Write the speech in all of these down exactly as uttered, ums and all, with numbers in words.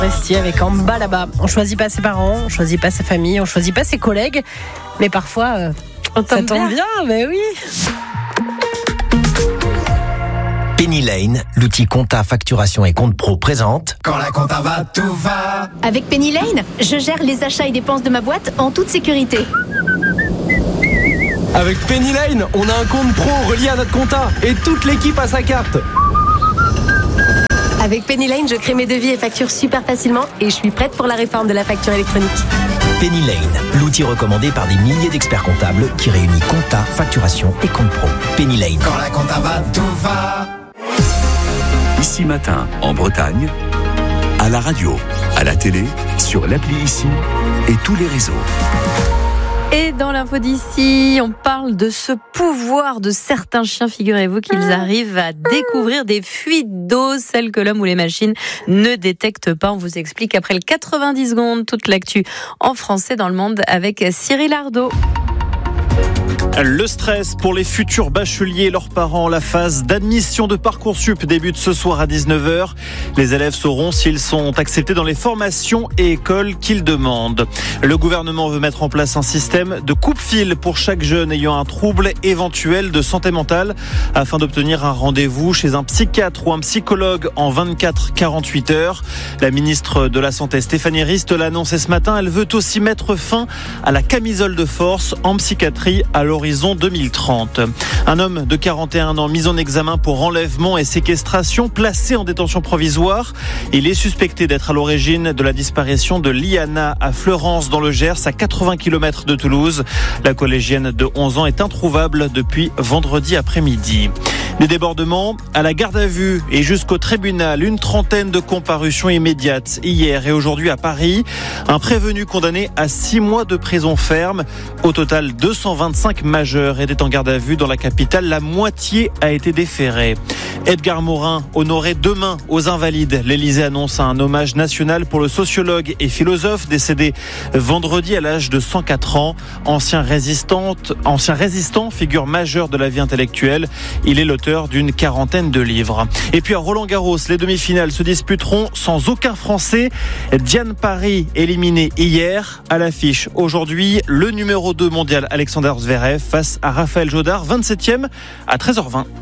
Restier avec En bas là-bas. On choisit pas ses parents, on choisit pas sa famille, on choisit pas ses collègues, mais parfois euh, on ça tombe bien. bien, mais oui. Penny Lane, l'outil compta, facturation et compte pro présente. Quand la compta va, tout va. Avec Penny Lane, je gère les achats et dépenses de ma boîte en toute sécurité. Avec Penny Lane, on a un compte pro relié à notre compta et toute l'équipe a sa carte. Avec Penny Lane, je crée mes devis et factures super facilement et je suis prête pour la réforme de la facture électronique. Penny Lane, l'outil recommandé par des milliers d'experts comptables qui réunit compta, facturation et compte pro. Penny Lane. Quand la compta va, tout va. Ici Matin, en Bretagne, à la radio, à la télé, sur l'appli Ici et tous les réseaux. Et dans l'info d'ici, on parle de ce pouvoir de certains chiens. Figurez-vous qu'ils arrivent à découvrir des fuites d'eau, celles que l'homme ou les machines ne détectent pas. On vous explique après le quatre-vingt-dix secondes toute l'actu en français dans le monde avec Cyril Ardo. Le stress pour les futurs bacheliers et leurs parents. La phase d'admission de Parcoursup débute ce soir à dix-neuf heures. Les élèves sauront s'ils sont acceptés dans les formations et écoles qu'ils demandent. Le gouvernement veut mettre en place un système de coupe-fil pour chaque jeune ayant un trouble éventuel de santé mentale afin d'obtenir un rendez-vous chez un psychiatre ou un psychologue en vingt-quatre à quarante-huit heures. La ministre de la Santé, Stéphanie Rist, l'a annoncé ce matin. Elle veut aussi mettre fin à la camisole de force en psychiatrie à l'horizon deux mille trente. Un homme de quarante et un ans mis en examen pour enlèvement et séquestration, placé en détention provisoire. Il est suspecté d'être à l'origine de la disparition de Liana à Fleurance dans le Gers, à quatre-vingts kilomètres de Toulouse. La collégienne de onze ans est introuvable depuis vendredi après-midi. Des débordements à la garde à vue et jusqu'au tribunal. Une trentaine de comparutions immédiates hier et aujourd'hui à Paris. Un prévenu condamné à six mois de prison ferme. Au total, deux cent vingt-cinq majeurs étaient en garde à vue dans la capitale. La moitié a été déférée. Edgar Morin, honoré demain aux Invalides. L'Élysée annonce un hommage national pour le sociologue et philosophe décédé vendredi à l'âge de cent quatre ans. Ancien résistant, ancien résistant, figure majeure de la vie intellectuelle. Il est l'auteur d'une quarantaine de livres. Et puis à Roland-Garros, les demi-finales se disputeront sans aucun Français. Diane Parry éliminée hier. À l'affiche aujourd'hui, le numéro deux mondial Alexander Zverev face à Raphaël Jodard, vingt-septième à treize heures vingt.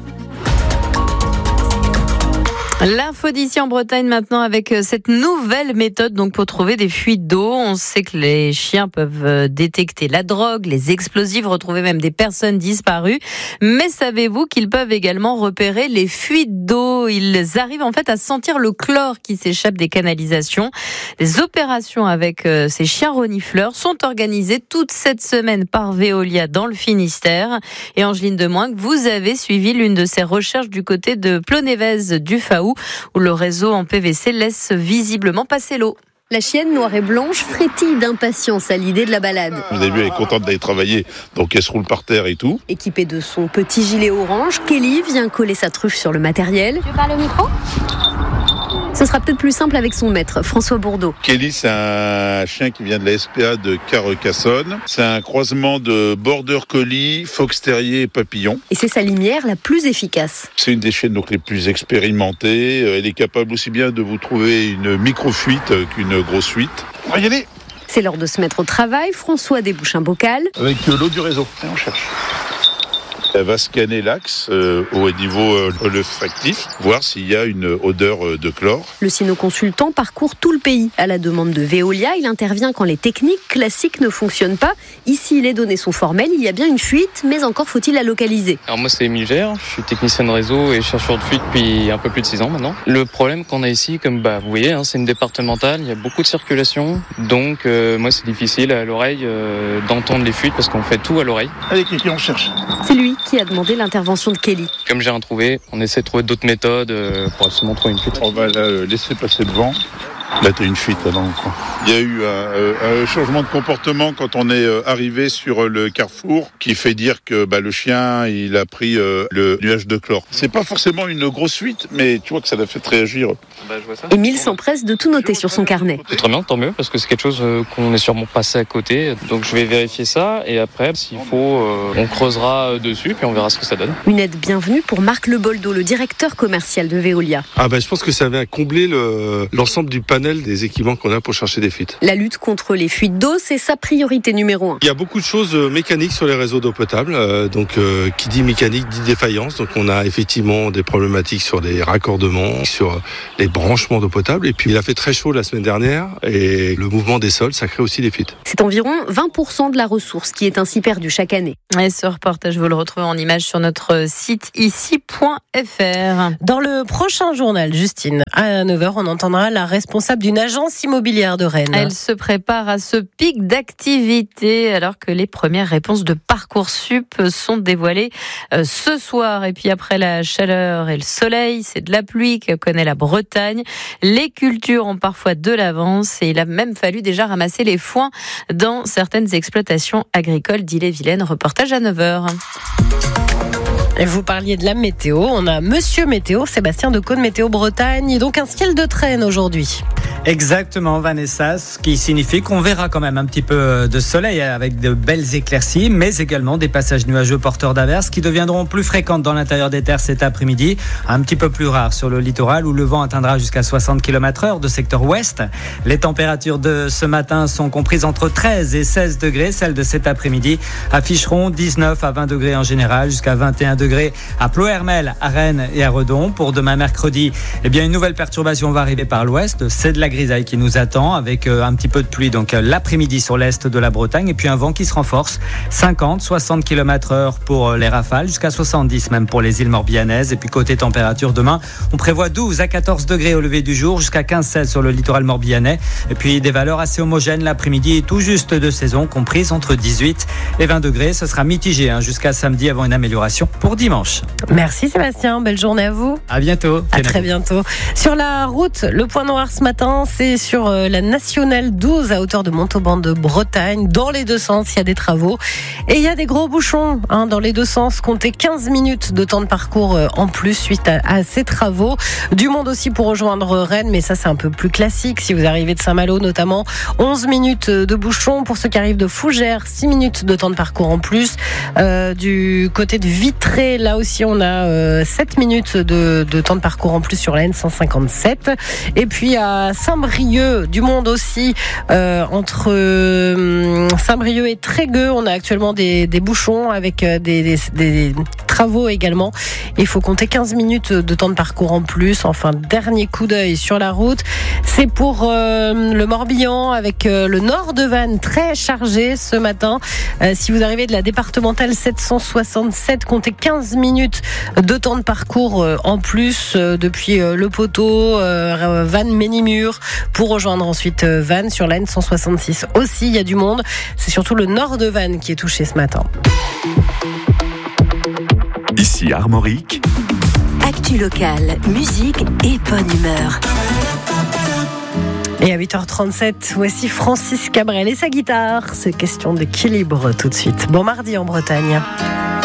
L'info d'ici en Bretagne maintenant avec cette nouvelle méthode donc pour trouver des fuites d'eau. On sait que les chiens peuvent détecter la drogue, les explosifs, retrouver même des personnes disparues. Mais savez-vous qu'ils peuvent également repérer les fuites d'eau? Ils arrivent en fait à sentir le chlore qui s'échappe des canalisations. Les opérations avec ces chiens renifleurs sont organisées toute cette semaine par Veolia dans le Finistère. Et Angeline Demoinck, vous avez suivi l'une de ces recherches du côté de Plonévez du Faou, où le réseau en P V C laisse visiblement passer l'eau. La chienne noire et blanche frétille d'impatience à l'idée de la balade. Au début, elle est contente d'aller travailler, donc elle se roule par terre et tout. Équipée de son petit gilet orange, Kelly vient coller sa truffe sur le matériel. Tu parles au micro ? Ce sera peut-être plus simple avec son maître, François Bourdeau. Kelly, c'est un chien qui vient de la S P A de Carcassonne. C'est un croisement de border collie, fox terrier et papillon. Et c'est sa limière la plus efficace. C'est une des chiennes donc les plus expérimentées. Elle est capable aussi bien de vous trouver une micro-fuite qu'une grosse fuite. On va y aller. C'est l'heure de se mettre au travail. François débouche un bocal. Avec l'eau du réseau. Et on cherche. Elle va scanner l'axe euh, au niveau euh, olfactif, voir s'il y a une odeur euh, de chlore. Le cynoconsultant parcourt tout le pays. À la demande de Veolia, il intervient quand les techniques classiques ne fonctionnent pas. Ici, les données sont formelles, il y a bien une fuite, mais encore faut-il la localiser. Alors moi, c'est Émile Gère, je suis technicien de réseau et chercheur de fuite depuis un peu plus de six ans maintenant. Le problème qu'on a ici, comme bah, vous voyez, hein, c'est une départementale, il y a beaucoup de circulation, donc euh, moi, c'est difficile à l'oreille euh, d'entendre les fuites parce qu'on fait tout à l'oreille. Allez, Kiki, on cherche. C'est lui qui a demandé l'intervention de Kelly. Comme j'ai rien trouvé, on essaie de trouver d'autres méthodes pour absolument trouver une fuite. On va la laisser passer devant. Là, t'as une fuite là dans le coin. Il y a eu un, un changement de comportement quand on est arrivé sur le carrefour qui fait dire que bah, le chien il a pris euh, le nuage de chlore. C'est pas forcément une grosse fuite, mais tu vois que ça l'a fait réagir. Bah, je vois ça. Émile s'empresse de tout noter sur son carnet. C'est très bien, tant mieux, parce que c'est quelque chose qu'on est sûrement passé à côté. Donc je vais vérifier ça et après, s'il faut, euh, on creusera dessus puis on verra ce que ça donne. Une aide bienvenue pour Marc Leboldo, le directeur commercial de Veolia. Ah ben, je pense que ça vient combler le, l'ensemble du panel des équipements qu'on a pour chercher des fuites. La lutte contre les fuites d'eau, c'est sa priorité numéro un. Il y a beaucoup de choses mécaniques sur les réseaux d'eau potable. Euh, donc, euh, qui dit mécanique dit défaillance. Donc, on a effectivement des problématiques sur les raccordements, sur les branchements d'eau potable. Et puis, il a fait très chaud la semaine dernière. Et le mouvement des sols, ça crée aussi des fuites. C'est environ vingt pour cent de la ressource qui est ainsi perdue chaque année. Et ce reportage, vous le retrouvez en image sur notre site ici point f r. Dans le prochain journal, Justine, à neuf heures, on entendra la responsable d'une agence immobilière de Rennes. Elle se prépare à ce pic d'activité alors que les premières réponses de Parcoursup sont dévoilées ce soir. Et puis après la chaleur et le soleil, c'est de la pluie que connaît la Bretagne. Les cultures ont parfois de l'avance et il a même fallu déjà ramasser les foins dans certaines exploitations agricoles d'Ille-et-Vilaine. Reportage à neuf heures. Et vous parliez de la météo. On a Monsieur Météo, Sébastien de Cône Météo Bretagne. Et donc un ciel de traîne aujourd'hui. Exactement, Vanessa, ce qui signifie qu'on verra quand même un petit peu de soleil avec de belles éclaircies, mais également des passages nuageux porteurs d'averses qui deviendront plus fréquentes dans l'intérieur des terres cet après-midi, un petit peu plus rares sur le littoral où le vent atteindra jusqu'à soixante kilomètres heure de secteur ouest. Les températures de ce matin sont comprises entre treize et seize degrés. Celles de cet après-midi afficheront dix-neuf à vingt degrés en général, jusqu'à vingt et un degrés à Ploërmel, à Rennes et à Redon. Pour demain mercredi, eh bien une nouvelle perturbation va arriver par l'ouest. C'est de la grisaille qui nous attend avec un petit peu de pluie donc l'après-midi sur l'est de la Bretagne et puis un vent qui se renforce, cinquante à soixante kilomètres heure pour les rafales, jusqu'à soixante-dix même pour les îles Morbihanaises. Et puis côté température, demain on prévoit douze à quatorze degrés au lever du jour, jusqu'à quinze à seize sur le littoral morbihanais et puis des valeurs assez homogènes l'après-midi, tout juste de saison, comprises entre dix-huit et vingt degrés. Ce sera mitigé hein, jusqu'à samedi avant une amélioration pour dimanche. Merci Sébastien, belle journée à vous. À bientôt. À très bientôt. Sur la route, le point noir ce matin, c'est sur la nationale douze à hauteur de Montauban de Bretagne. Dans les deux sens, il y a des travaux et il y a des gros bouchons hein, dans les deux sens. Comptez quinze minutes de temps de parcours en plus suite à, à ces travaux. Du monde aussi pour rejoindre Rennes, mais ça c'est un peu plus classique. Si vous arrivez de Saint-Malo notamment, onze minutes de bouchons. Pour ceux qui arrivent de Fougères, six minutes de temps de parcours en plus. Euh, du côté de Vitré, là aussi on a euh, sept minutes de, de temps de parcours en plus sur la N cent cinquante-sept. Et puis à Saint-Brieuc, du monde aussi euh, entre euh, Saint-Brieuc et Trégueux, on a actuellement des, des bouchons avec des, des, des travaux également. Il faut compter quinze minutes de temps de parcours en plus. Enfin, dernier coup d'œil sur la route, c'est pour euh, le Morbihan avec euh, le nord de Vannes très chargé ce matin. Euh, si vous arrivez de la départementale sept cent soixante-sept, comptez quinze minutes de temps de parcours euh, en plus euh, depuis euh, le poteau euh, Vannes-Ménimur pour rejoindre ensuite euh, Vannes sur la N cent soixante-six. Aussi, il y a du monde. C'est surtout le nord de Vannes qui est touché ce matin. Ici Armorique. Actu locale, musique et bonne humeur. Et à huit heures trente-sept, voici Francis Cabrel et sa guitare. C'est question d'équilibre tout de suite. Bon mardi en Bretagne.